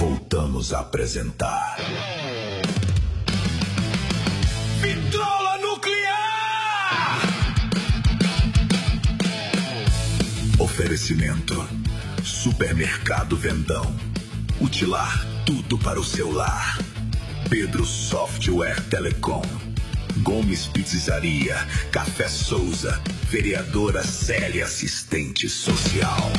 voltamos a apresentar Vitrola Nuclear! Oferecimento Supermercado Vendão. Utilar tudo para o seu lar. Pedro Software Telecom. Gomes Pizzaria. Café Souza. Vereadora Célia Assistente Social.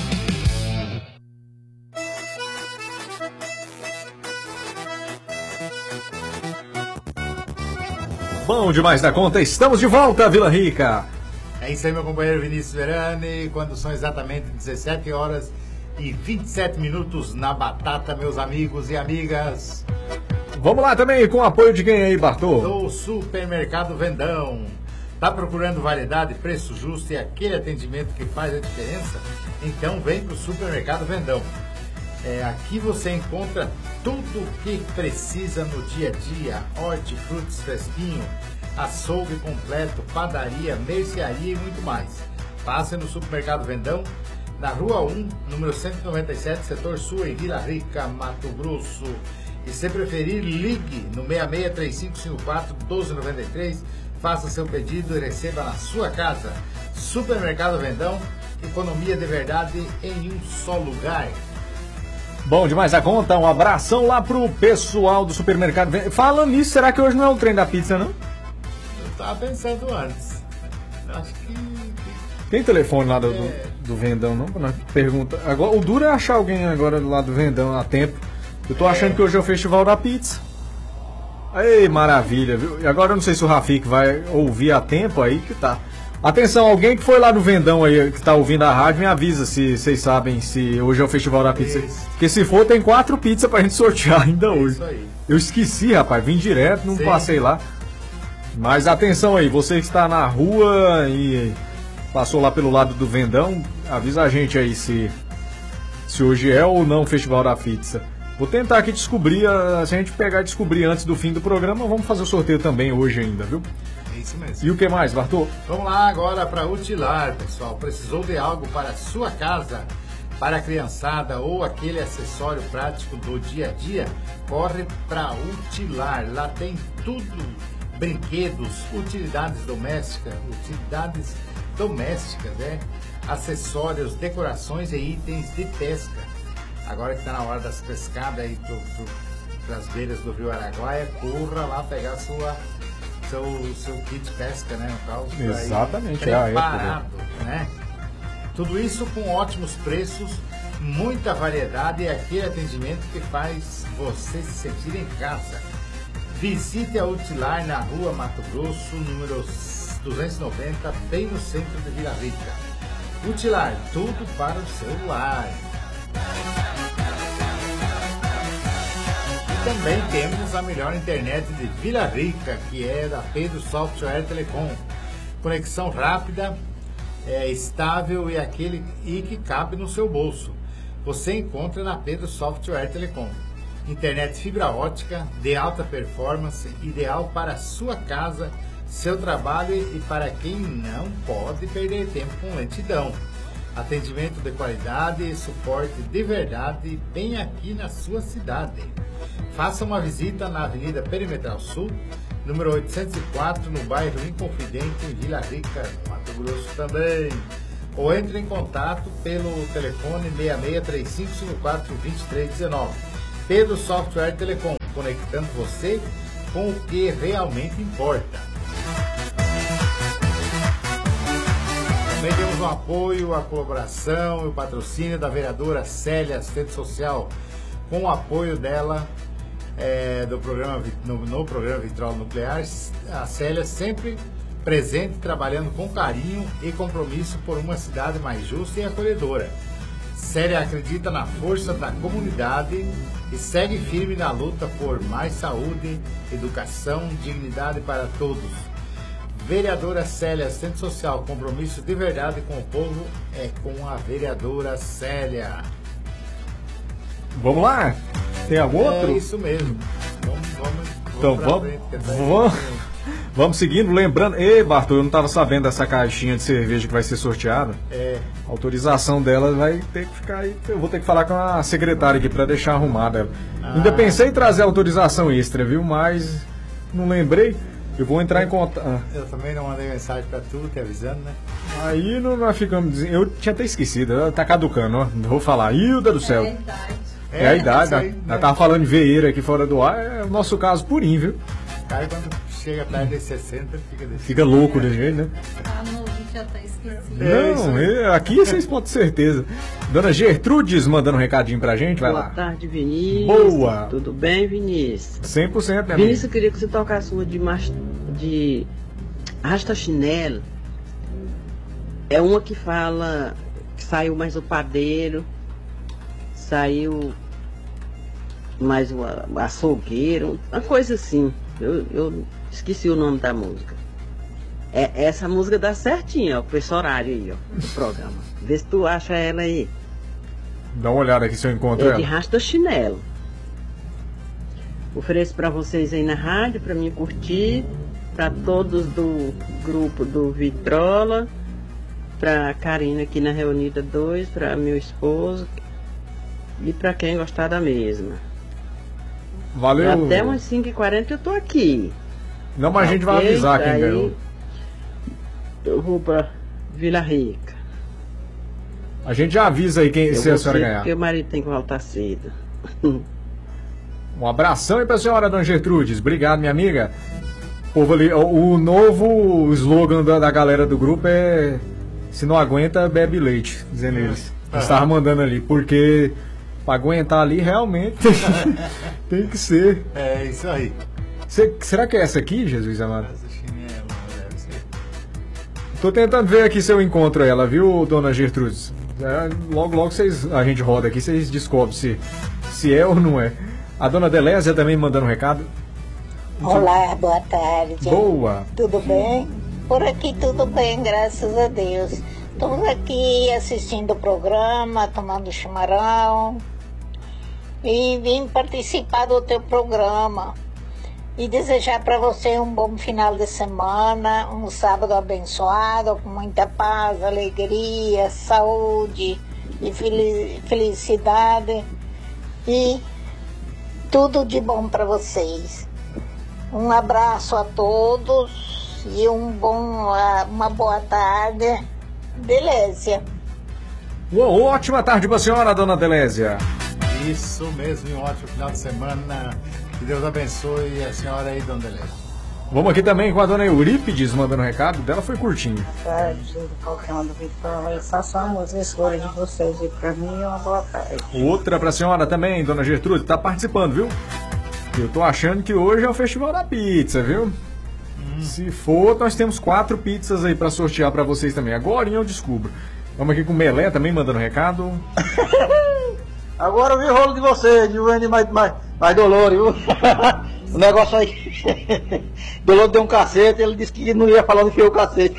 Bom demais da conta, estamos de volta, Vila Rica. É isso aí, meu companheiro Vinícius Verani, quando são exatamente 17 horas e 27 minutos na batata, meus amigos e amigas. Vamos lá também, com o apoio de quem aí, Bartô? Do Supermercado Vendão. Tá procurando variedade, preço justo e aquele atendimento que faz a diferença? Então vem pro Supermercado Vendão. Aqui você encontra tudo o que precisa no dia a dia: hortifrutis fresquinho, açougue completo, padaria, mercearia e muito mais. Passe no Supermercado Vendão, na Rua 1, número 197, Setor Sul, em Vila Rica, Mato Grosso. E se preferir, ligue no 663554-1293, faça seu pedido e receba na sua casa. Supermercado Vendão, economia de verdade em um só lugar. Bom demais a conta, um abração lá pro pessoal do Supermercado Vendão. Falando nisso, será que hoje não é o trem da pizza, não? Eu tava pensando antes. Acho que... Tem telefone lá do Vendão, não? Pergunta. Agora, o duro é achar alguém agora do lado do Vendão a tempo. Eu tô achando que hoje é o Festival da Pizza. Ei, maravilha, viu? E agora eu não sei se o Rafik vai ouvir a tempo aí que tá. Atenção, alguém que foi lá no Vendão aí, que tá ouvindo a rádio, me avisa se vocês sabem se hoje é o Festival da Pizza. Isso. Porque se for, tem 4 pizzas pra gente sortear ainda hoje. Isso aí. Eu esqueci, rapaz, vim direto, não passei lá. Mas atenção aí, você que está na rua e passou lá pelo lado do Vendão, avisa a gente aí se hoje é ou não o Festival da Pizza. Vou tentar aqui descobrir, se a gente pegar e descobrir antes do fim do programa, vamos fazer o sorteio também hoje ainda, viu? É isso mesmo. E o que mais, Bartô? Vamos lá agora para Utilar, pessoal. Precisou de algo para a sua casa, para a criançada ou aquele acessório prático do dia a dia? Corre para Utilar. Lá tem tudo: brinquedos, utilidades domésticas, né? Acessórios, decorações e itens de pesca. Agora que está na hora das pescadas aí das beiras do Rio Araguaia, corra lá pegar seu kit pesca, né? No caso, exatamente, preparado, né? Tudo isso com ótimos preços, muita variedade e aquele atendimento que faz você se sentir em casa. Visite a Utilar na Rua Mato Grosso, número 290, bem no centro de Vila Rica. Utilar, tudo para o celular. E também temos a melhor internet de Vila Rica, que é da Pedro Software Telecom. Conexão rápida, estável e que cabe no seu bolso. Você encontra na Pedro Software Telecom. Internet fibra ótica de alta performance, ideal para a sua casa, seu trabalho e para quem não pode perder tempo com lentidão. Atendimento de qualidade e suporte de verdade bem aqui na sua cidade. Faça uma visita na Avenida Perimetral Sul, número 804, no bairro Inconfidente, em Vila Rica, Mato Grosso também. Ou entre em contato pelo telefone 6635542319. Pedro Software Telecom, conectando você com o que realmente importa. Também temos o apoio, a colaboração e o patrocínio da vereadora Célia Assistente Social, com o apoio dela no programa Vitrola Nuclear. A Célia sempre presente, trabalhando com carinho e compromisso por uma cidade mais justa e acolhedora. Célia acredita na força da comunidade e segue firme na luta por mais saúde, educação, dignidade para todos. Vereadora Célia, Assistente Social, compromisso de verdade com o povo é com a vereadora Célia. Vamos lá? Tem algum outro? É isso mesmo. Vamos então Vamos seguindo, lembrando... Ei, Bartô, eu não tava sabendo dessa caixinha de cerveja que vai ser sorteada. A autorização dela vai ter que ficar aí. Eu vou ter que falar com a secretária aqui pra deixar arrumada ela. Ainda pensei em trazer autorização extra, viu? Mas não lembrei. Eu vou entrar em contato. Eu também não mandei mensagem pra tu, te avisando, né? Aí nós ficamos... Eu tinha até esquecido, tá caducando, ó. Vou falar, Hilda do céu. É a idade, aí, ela tava falando de veeira aqui fora do ar, é o nosso caso purinho, viu? Cara, quando chega perto dos 60, fica louco desse jeito, né? Ah, não, já tá esquecido. Não, aqui vocês podem ter certeza. Dona Gertrudes mandando um recadinho pra gente, vai lá. Boa tarde, Vinícius. Boa. Tudo bem, Vinícius? 100%, né? Vinícius, eu queria que você tocasse uma de Rasta Chinelo. É uma que fala que saiu mais o padeiro, saiu mais o açougueiro, uma coisa assim. Eu esqueci o nome da música. Essa música dá certinho, ó, com esse horário aí, ó, do programa. Vê se tu acha ela aí. Dá uma olhada aqui se eu encontro ela. É de Rasta Chinelo. Ofereço para vocês aí na rádio, para mim curtir, para todos do grupo do Vitrola, para Karina aqui na Reunida 2, para meu esposo e para quem gostar da mesma. Valeu. E até umas 5h40 eu tô aqui. Não, mas a gente vai avisar quem ganhou. Eu vou para Vila Rica. A gente já avisa aí quem se a senhora ganhar. Porque o marido tem que voltar cedo. Um abração aí pra senhora, Dona Gertrudes. Obrigado, minha amiga. Povo ali, o novo slogan da galera do grupo é: se não aguenta, bebe leite, dizendo eles. Eles estavam mandando ali, porque pra aguentar ali realmente tem que ser. É isso aí. Será que é essa aqui, Jesus amado? Tô tentando ver aqui se eu encontro ela, viu, Dona Gertrudes? Logo a gente roda aqui, vocês descobrem se é ou não é. A Dona Delésia também mandando um recado. Olá, boa tarde. Boa. Tudo bem? Por aqui tudo bem, graças a Deus. Estamos aqui assistindo o programa, tomando chimarrão. E vim participar do teu programa. E desejar para você um bom final de semana, um sábado abençoado, com muita paz, alegria, saúde e felicidade. E tudo de bom para vocês. Um abraço a todos e uma boa tarde. Delésia. Uma ótima tarde para a senhora, Dona Delésia. Isso mesmo, e um ótimo final de semana. Que Deus abençoe a senhora aí, Dona Delésia. Vamos aqui também com a Dona Eurípides mandando um recado. Dela foi curtinho. Boa tarde, qualquer um do Vitória. Faça uma música escolha de vocês e para mim uma boa tarde. Outra para a senhora também, Dona Gertrude. Tá participando, viu? Eu tô achando que hoje é o Festival da Pizza, viu? Se for, nós temos 4 pizzas aí para sortear para vocês também. Agora eu descubro. Vamos aqui com o Melé também mandando um recado. Agora eu vi o rolo de você, de Wendy mais Dolores, viu? O negócio aí. Dolores deu um cacete, ele disse que não ia falar onde foi o cacete.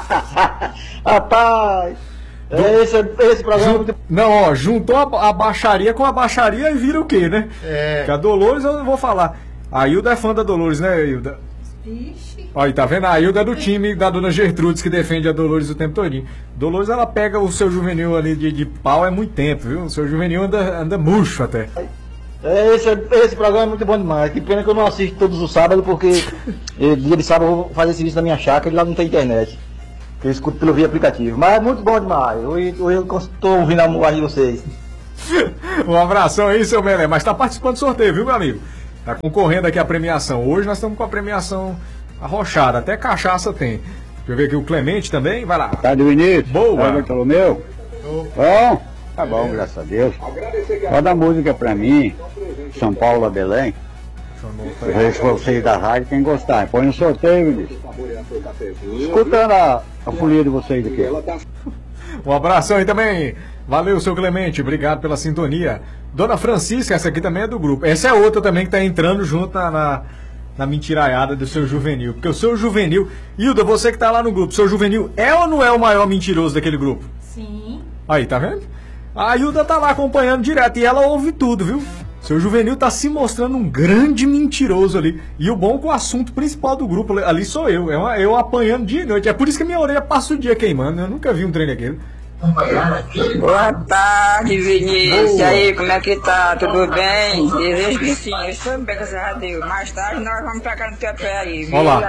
Rapaz, esse programa. Não, ó, juntou a baixaria com a baixaria e vira o quê, né? Que a Dolores eu não vou falar. A Hilda é fã da Dolores, né, Hilda? Ixi. Olha, tá vendo? A Hilda é do time da Dona Gertrudes, que defende a Dolores o tempo todinho. Dolores, ela pega o seu juvenil ali de pau há muito tempo, viu? O seu juvenil anda murcho até. Esse programa é muito bom demais. Que pena que eu não assisto todos os sábados, porque dia de sábado eu vou fazer serviço na minha chácara e lá não tem internet. Eu escuto pelo via aplicativo. Mas é muito bom demais. Hoje eu estou ouvindo a voz de vocês. Um abração aí, seu Melé. Mas tá participando do sorteio, viu, meu amigo? Tá concorrendo aqui a premiação. Hoje nós estamos com a premiação arrochada. Até cachaça tem. Deixa eu ver aqui o Clemente também. Vai lá. Tarde, Vinícius. Boa. Bartolomeu. Bom? Tá bom, graças a Deus. Roda a música pra mim. São Paulo a Belém. Eu vejo vocês da rádio, quem gostar. Põe no sorteio, Vinícius. Escutando a folia de vocês aqui. Um abração aí também. Valeu, seu Clemente. Obrigado pela sintonia. Dona Francisca, essa aqui também é do grupo. Essa é outra também que tá entrando junto na mentiraiada do seu Juvenil. Porque o seu Juvenil... Hilda, você que tá lá no grupo, o seu Juvenil é ou não é o maior mentiroso daquele grupo? Sim. Aí, tá vendo? A Hilda tá lá acompanhando direto e ela ouve tudo, viu? Seu Juvenil tá se mostrando um grande mentiroso ali. E o bom é que o assunto principal do grupo ali sou eu. Eu apanhando dia e noite. É por isso que minha orelha passa o dia queimando. Eu nunca vi um trem daquele. Boa tarde, Vinícius. E aí, como é que tá? Tudo bem? Desejo que sim, eu estou bem, graças a Deus. Mais tarde nós vamos pegar no teu pé aí, viu? Olá.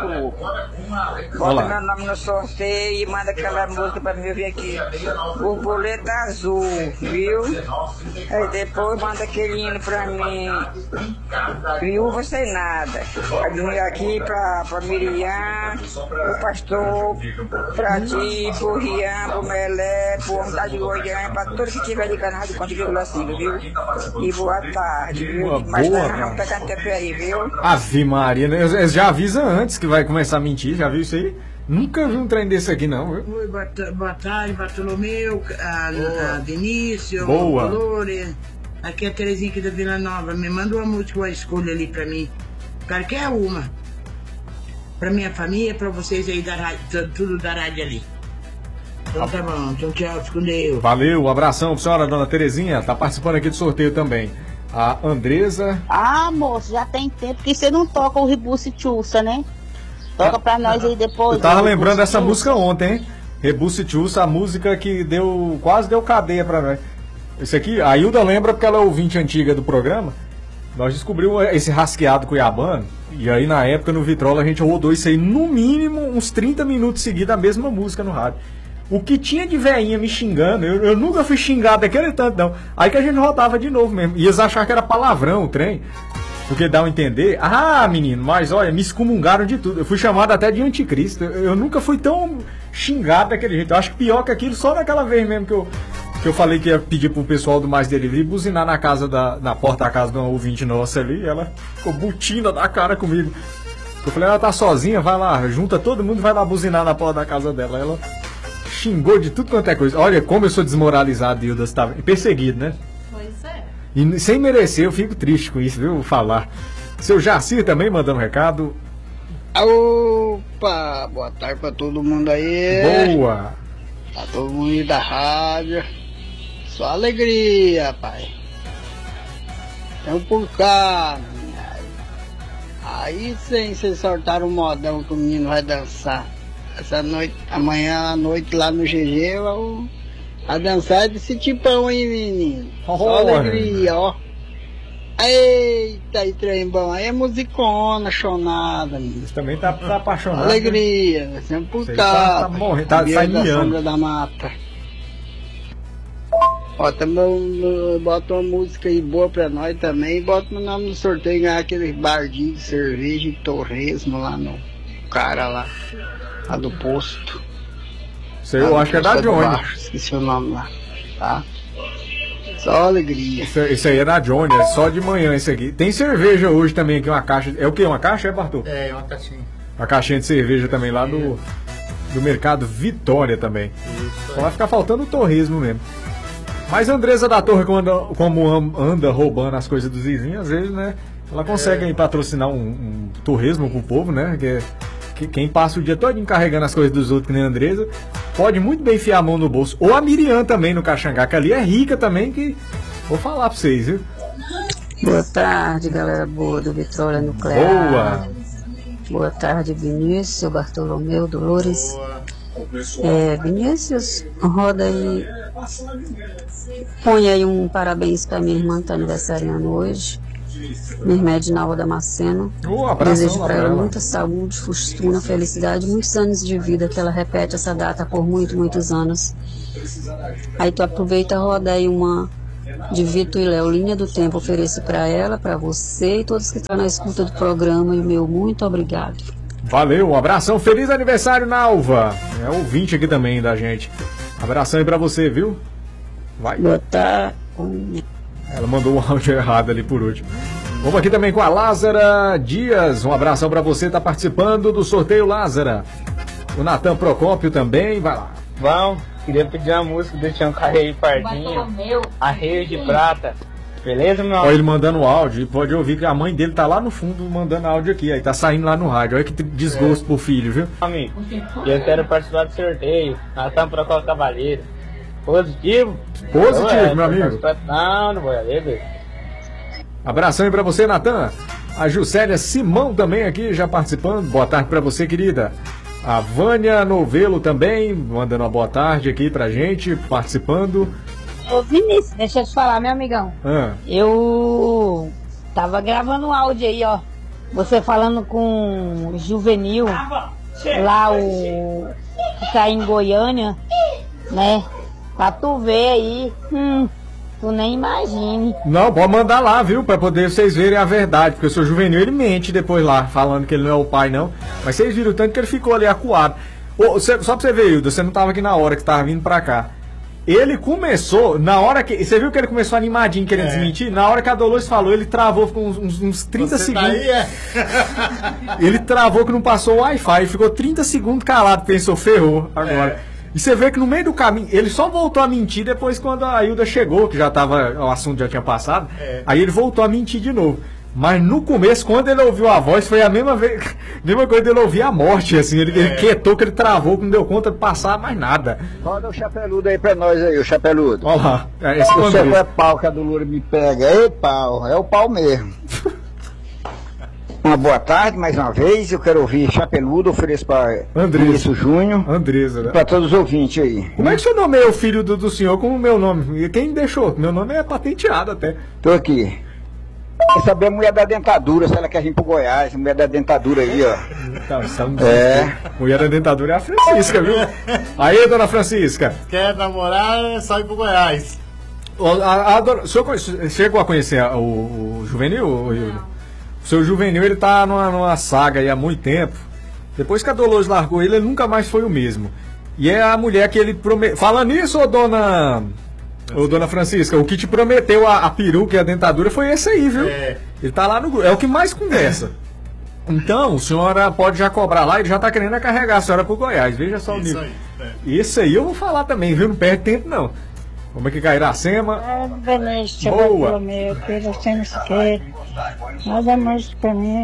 Bota meu nome no sorteio e manda aquela música pra mim ouvir aqui. Borboleta Azul, viu? Aí depois manda aquele hino pra mim. Viúva sem nada. Aqui pra Miriam, o pastor, pra ti, pro Rian, pro Melé, pro homem da de Goiânia, pra todo que tiver ligando na Rádio Conte, viu? E boa tarde, viu? Mas nós vamos pegar no teu pé aí, viu? Ave Maria, né? Já avisa antes que vai começar a mentir, já viu isso aí? Nunca vi um trem desse aqui, não. Viu? Oi, boa tarde, Bartolomeu, a Vinícius, boa. O Dolores. Aqui é a Terezinha aqui da Vila Nova. Me manda uma música, uma escolha ali pra mim. Qualquer uma. Pra minha família, pra vocês aí da rádio, tudo da rádio ali. Então tá bom, então tchau, fico com Deus. Valeu, um abração pra senhora, dona Terezinha. Tá participando aqui do sorteio também. A Andresa. Ah, moço, já tem tempo que você não toca o Rebuce Tchussa, né? Toca pra nós aí depois. Eu tava lembrando dessa música ontem, hein? Rebuce Tchussa, a música que quase deu cadeia pra nós. Esse aqui, a Hilda lembra porque ela é ouvinte antiga do programa. Nós descobrimos esse rasqueado cuiabano. E aí na época no Vitrola a gente rodou isso aí no mínimo uns 30 minutos seguidos a mesma música no rádio. O que tinha de veinha me xingando, eu nunca fui xingado daquele tanto não. Aí que a gente rodava de novo mesmo. E eles acharam que era palavrão o trem. Porque dá a entender. Ah, menino, mas olha, me excomungaram de tudo. Eu fui chamado até de anticristo. Eu nunca fui tão xingado daquele jeito. Eu acho que pior que aquilo só naquela vez mesmo que eu falei que ia pedir pro pessoal do Mais Delivery buzinar na porta da casa de uma ouvinte nossa ali. E ela ficou butina da cara comigo. Eu falei, ela tá sozinha, vai lá, junta todo mundo e vai lá buzinar na porta da casa dela. Ela xingou de tudo quanto é coisa. Olha como eu sou desmoralizado, Hilda, você tá perseguido, né? Pois é. E sem merecer, eu fico triste com isso, viu? Falar. Seu Jacir também mandando recado. Opa, boa tarde pra todo mundo aí. Boa. Tá todo mundo aí da rádio. Só alegria, pai. Então por cá. Aí sim, vocês soltaram o modão que o menino vai dançar. Essa noite, amanhã à noite lá no GG, a dançar desse tipão aí, menino. Só alegria, ó. Eita, aí trem bom. Aí é musicona, chonada, menino. Você também tá apaixonado. Alegria, sempre por cá. Tá morrendo, tá saindo. Sombra da mata. Ó, também bota uma música aí boa pra nós também. Bota meu nome no sorteio e ganhar aquele bardinho de cerveja e torresmo lá no cara lá do posto. Isso aí eu acho que é da Johnny. Esqueci o nome lá, tá? Só alegria. Isso aí é da Johnny, é só de manhã esse aqui. Tem cerveja hoje também aqui, uma caixa. É o que? Uma caixa, é, Bartô? É, uma caixinha. Uma caixinha de cerveja também lá do Mercado Vitória também. Só vai ficar faltando o torresmo mesmo. Mas a Andresa da Torre, como anda roubando as coisas dos vizinhos, às vezes, né? Ela consegue aí patrocinar um torresmo pro povo, né? Que quem passa o dia todo encarregando as coisas dos outros, que nem a Andresa, pode muito bem enfiar a mão no bolso. Ou a Miriam também no Caxangá, que ali é rica também, que vou falar pra vocês, viu? Boa tarde, galera boa do Vitória Nuclear. Boa! Boa tarde, Vinícius, Bartolomeu, Dolores. Vinícius, roda aí. Põe aí um parabéns pra minha irmã que tá aniversariando hoje. Minha irmã Edinalda Damasceno. Desejo para ela muita saúde, fortuna, felicidade, muitos anos de vida, que ela repete essa data por muitos anos. Aí tu aproveita e roda aí uma de Vitor e Léo, Linha do Tempo, ofereço para ela, para você e todos que estão na escuta do programa. E o meu muito obrigado. Valeu, um abração, feliz aniversário, Nalva. É ouvinte aqui também da gente. Abração aí pra você, viu? Vai. Boa tarde. Ela mandou um áudio errado ali por último. Vamos aqui também com a Lázara Dias. Um abração pra você, tá participando do sorteio, Lázara. O Natan Procópio também, vai lá. Bom, queria pedir uma música do Tião Carreiro Pardinho, Arreio de Prata. Beleza, meu? Olha ele mandando áudio, e pode ouvir que a mãe dele tá lá no fundo mandando áudio aqui, aí tá saindo lá no rádio. Olha que desgosto pro filho, viu? Amigo, eu quero participar do sorteio. Natan Procópio Cavaleiro. Positivo? Positivo, meu amigo. Não vou ler, velho. Abração aí pra você, Natan. A Juscelia Simão também aqui, já participando. Boa tarde pra você, querida. A Vânia Novelo também, mandando uma boa tarde aqui pra gente, participando. Ô Vinícius, deixa eu te falar, meu amigão. Eu tava gravando um áudio aí, ó. Você falando com o Juvenil, lá o que tá em Goiânia, né? Pra tu ver aí, tu nem imagine. Não, pode mandar lá, viu? Pra poder vocês verem a verdade. Porque o seu Juvenil, ele mente depois lá, falando que ele não é o pai, não. Mas vocês viram o tanto que ele ficou ali acuado. Só pra você ver, Hilda, você não tava aqui na hora que tava vindo pra cá. Ele começou, na hora que... Você viu que ele começou animadinho querendo desmentir? Na hora que a Dolores falou, ele travou, ficou uns 30 segundos. Tá aí, Ele travou que não passou o Wi-Fi, ficou 30 segundos calado, pensou, ferrou agora. E você vê que no meio do caminho, ele só voltou a mentir depois quando a Hilda chegou, que já tava, o assunto já tinha passado. Aí ele voltou a mentir de novo. Mas no começo, quando ele ouviu a voz, foi a mesma coisa dele ouvir a morte, assim. Ele quietou, que ele travou, que não deu conta de passar mais nada. Roda o chapeludo aí pra nós aí, o chapeludo. Olha lá. Você é pau que a Dolores me pega. Ei, pau, é o pau mesmo. Uma boa tarde, mais uma vez. Eu quero ouvir chapeludo, ofereço para Andressa Júnior. Andressa, né? Para todos os ouvintes aí. Como é que você nomeia o filho do senhor com o meu nome? Quem deixou? Meu nome é patenteado até. Tô aqui. Quer saber a mulher da dentadura, se ela quer vir pro Goiás, a mulher da dentadura aí, ó. Mulher da dentadura é a Francisca, viu? Aí, dona Francisca. Quer namorar, só ir pro Goiás. O senhor chegou a conhecer o Juvenil? O seu Juvenil, ele tá numa saga aí há muito tempo. Depois que a Dolores largou ele nunca mais foi o mesmo. E é a mulher que ele prometeu. Falando nisso, ô dona Francisca, o que te prometeu a peruca e a dentadura foi esse aí, viu? Ele tá lá no grupo, é o que mais conversa. Então, a senhora pode já cobrar lá, ele já tá querendo carregar a senhora pro Goiás, veja só o nível. Isso aí eu vou falar também, viu? Não perde tempo não. Como é que cai Iracema? Benício, boa. Meu filho, você não se quer. Nada mais pra mim.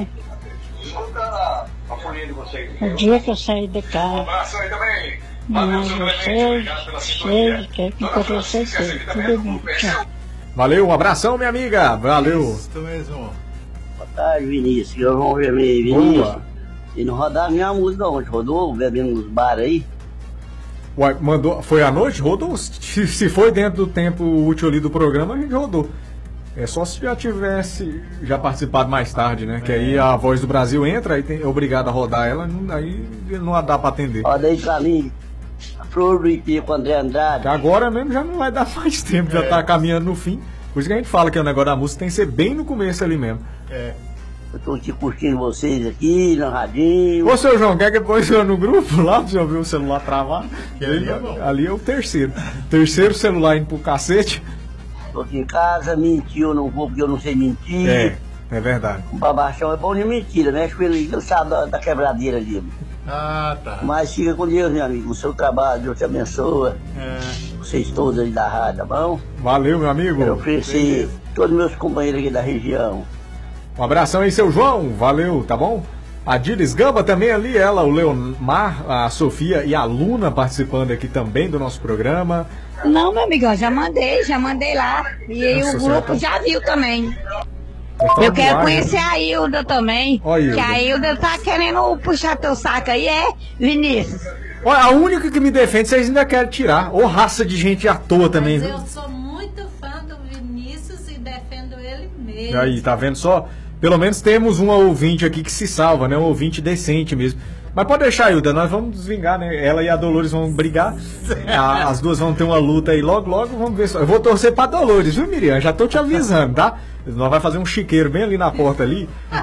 O dia que eu saí de casa. Mas você, quer que você seja. Tudo bom. Tchau. Valeu, um abração, minha amiga. Valeu. Isso mesmo. Boa tarde, Vinícius. Eu vou ver Vinícius. E não rodava minha música ontem. Rodou bebendo nos bares aí. Ué, foi à noite? Rodou. Se foi dentro do tempo útil ali do programa, a gente rodou. É só se já tivesse participado mais tarde, né? Que aí a Voz do Brasil entra, aí é obrigado a rodar ela, aí não dá pra atender. Roda aí pra mim. Flor do Ipê com André Andrade. Que agora mesmo já não vai dar mais tempo, já tá caminhando no fim. Por isso que a gente fala que o negócio da música tem que ser bem no começo ali mesmo. Eu tô aqui curtindo vocês aqui, no radinho. Ô, seu João, quer que depois eu no grupo lá, pra você ouvir o celular travar? Ali é o terceiro. Terceiro celular indo pro cacete. Tô aqui em casa, mentir eu não vou porque eu não sei mentir. É verdade. O babachão é bom de mentira, mexe com ele, ele sabe da quebradeira ali. Tá. Mas fica com Deus, meu amigo, o seu trabalho, Deus te abençoe. Vocês todos aí da rádio, tá bom? Valeu, meu amigo. Quero oferecer todos meus companheiros aqui da região. Um abração aí, seu João, valeu, tá bom? A Dilis Gamba também ali, ela, o Leomar, a Sofia e a Luna participando aqui também do nosso programa. Não, meu amigão, já mandei lá. E aí o grupo já viu também. Eu quero conhecer a Hilda também. Que a Hilda tá querendo puxar teu saco aí, Vinícius? Olha, a única que me defende, vocês ainda querem tirar. Ou raça de gente à toa também, viu? Eu sou muito fã do Vinícius e defendo ele mesmo. E aí, tá vendo só? Pelo menos temos uma ouvinte aqui que se salva, né? Um ouvinte decente mesmo. Mas pode deixar, Hilda, nós vamos desvingar, né? Ela e a Dolores vão brigar. As duas vão ter uma luta aí logo, vamos ver só. Eu vou torcer pra Dolores, viu, Miriam? Já tô te avisando, tá? Nós vamos fazer um chiqueiro bem ali na porta ali.